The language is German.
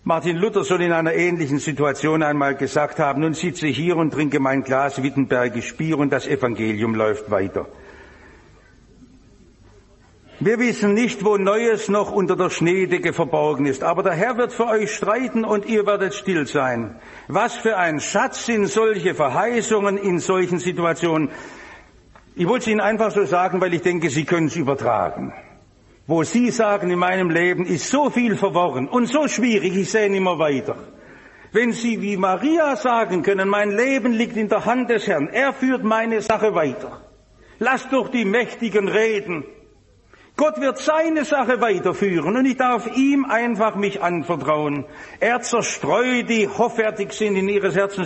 Martin Luther soll in einer ähnlichen Situation einmal gesagt haben: Nun sitze ich hier und trinke mein Glas Wittenbergisch Bier und das Evangelium läuft weiter. Wir wissen nicht, wo Neues noch unter der Schneedecke verborgen ist, aber der Herr wird für euch streiten und ihr werdet still sein. Was für ein Schatz sind solche Verheißungen in solchen Situationen. Ich wollte es Ihnen einfach so sagen, weil ich denke, Sie können es übertragen. Wo Sie sagen, in meinem Leben ist so viel verworren und so schwierig, ich sehe immer weiter. Wenn Sie wie Maria sagen können, mein Leben liegt in der Hand des Herrn, er führt meine Sache weiter. Lasst doch die Mächtigen reden. Gott wird seine Sache weiterführen und ich darf ihm einfach mich anvertrauen. Er zerstreut, die hoffärtig sind in ihres Herzens